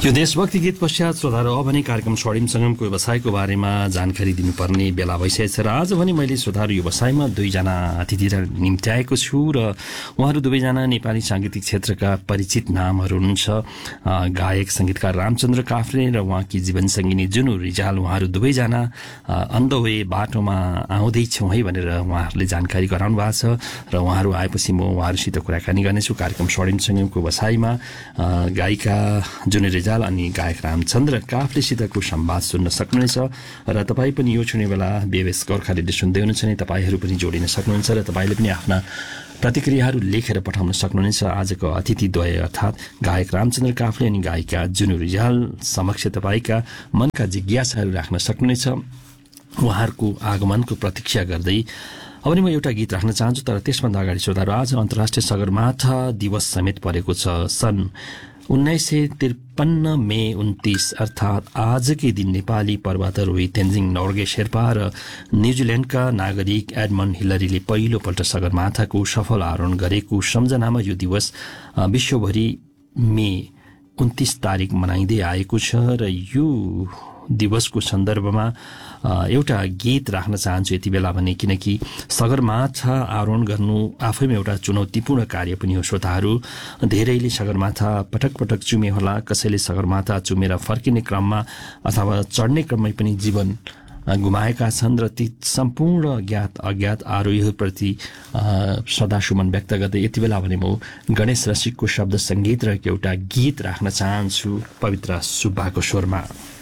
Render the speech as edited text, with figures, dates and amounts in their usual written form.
यो देशभक्ति गीत पश्चात श्रोताहरू अब भने कार्यक्रम स्वर्णिम सङ्गमको व्यवसायको बारेमा जानकारी दिनुपर्ने बेला भइसकेको छ र आज भने मैले श्रोताहरू व्यवसायमा दुईजना अतिथिलाई निम्त्याएको छु र उहाँहरू दुवैजना नेपाली साङ्गीतिक क्षेत्रका परिचित नामहरू हुनुहुन्छ। गायक सङ्गीतकार रामचन्द्र काफ्ले र उहाँकी जीवनसङ्गिनी जुनु रिजाल, उहाँहरू दुवैजना अन द वे बाटोमा आउँदैछौँ है भनेर उहाँहरूले जानकारी गराउनु भएको छ र उहाँहरू आएपछि म उहाँहरूसित कुराकानी गर्नेछु। कार्यक्रम स्वर्णिम सङ्गमको व्यवसायमा गायिका जुनु रिजाल अनि गायक रामचन्द्र काफ्लेसितको संवाद सुन्न सक्नुहुनेछ र तपाईँ पनि यो छुने बेला बेबेस गोर्खा रेडियो सुन्दै हुनुहुन्छ भने तपाईँहरू पनि जोडिन सक्नुहुन्छ र तपाईँले पनि आफ्ना प्रतिक्रियाहरू लेखेर पठाउन सक्नुहुनेछ। आजको अतिथिद्वय अर्थात् गायक रामचन्द्र काफ्ले अनि गायिका जुनु रिजाल समक्ष तपाईँका मनका जिज्ञासाहरू राख्न सक्नुहुनेछ। उहाँहरूको आगमनको प्रतीक्षा गर्दै अब नि म एउटा गीत राख्न चाहन्छु, तर त्यसभन्दा अगाडि श्रोताहरू आज अन्तर्राष्ट्रिय सगरमाथा दिवस समेत परेको छ। सन् 1953 मे 29 अर्थात् आजकै दिन नेपाली पर्वतारोही तेन्जिङ नोर्गे शेर्पा र न्युजिल्यान्डका नागरिक एडमन्ड हिलरीले पहिलोपल्ट सगरमाथाको सफल आरोहण गरेको सम्झनामा यो दिवस विश्वभरि मे 29 तारिक मनाइँदै आएको छ र यो दिवसको सन्दर्भमा एउटा गीत राख्न चाहन्छु यति बेला भने, किनकि सगरमाथा आरोहण गर्नु आफैमा एउटा चुनौतीपूर्ण कार्य पनि हो। श्रोताहरू धेरैले सगरमाथा पटक पटक चुमे होला, कसैले सगरमाथा चुमेर फर्किने क्रममा अथवा चढ्ने क्रममै पनि जीवन गुमाएका छन् र ती सम्पूर्ण ज्ञात अज्ञात आरोहीहरूप्रति श्रद्धासुमन व्यक्त गर्दै यति बेला भने म गणेश रसिकको शब्द सङ्गीत र एउटा गीत राख्न चाहन्छु पवित्र सुब्बाको स्वरमा।